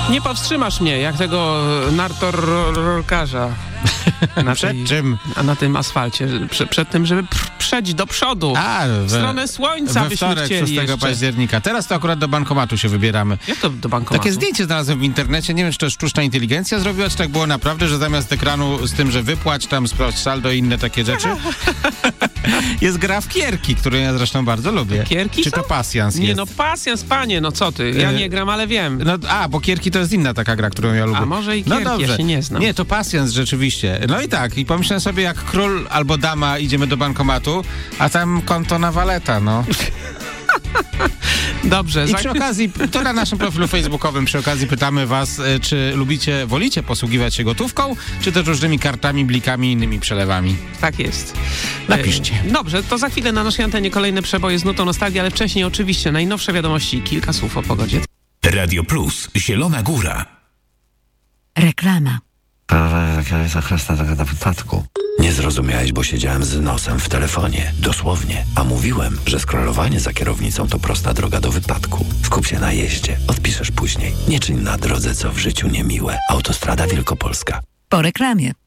Nie powstrzymasz mnie, jak tego nartorkarza. Przed czym? Na tym asfalcie. Przed tym, żeby przejść do przodu. W stronę słońca byśmy wtorek, chcieli 6 jeszcze. października. Teraz to akurat do bankomatu się wybieramy. Jak to do bankomatu? Takie zdjęcie znalazłem w internecie. Nie wiem, czy to sztuczna inteligencja zrobiła, czy tak było naprawdę, że zamiast ekranu z tym, że wypłać, tam sprawdź saldo i inne takie rzeczy, jest gra w kierki, którą ja zresztą bardzo lubię. Kierki Czy to są? pasjans Nie jest? no, pasjans, panie, no co ty? Ja nie gram, ale wiem. No, bo kierki to jest inna taka gra, którą ja lubię. A może i kierki, ja się nie znam. Nie, to pasjans rzeczywiście. No i tak, i pomyślałem sobie, jak król albo dama idziemy do bankomatu, a tam konto na waleta, no. Dobrze. I przy okazji, to na naszym profilu facebookowym, przy okazji pytamy was, czy wolicie posługiwać się gotówką, czy też różnymi kartami, blikami i innymi przelewami. Tak jest. Napiszcie. Dobrze, to za chwilę na naszej antenie kolejne przeboje z nutą nostalgii, ale wcześniej oczywiście najnowsze wiadomości, kilka słów o pogodzie. Radio Plus, Zielona Góra. Reklama. Na wypadku. Nie zrozumiałeś, bo siedziałem z nosem w telefonie. Dosłownie. A mówiłem, że scrollowanie za kierownicą to prosta droga do wypadku. Skup się na jeździe. Odpiszesz później. Nie czyń na drodze, co w życiu niemiłe. Autostrada Wielkopolska. Po reklamie.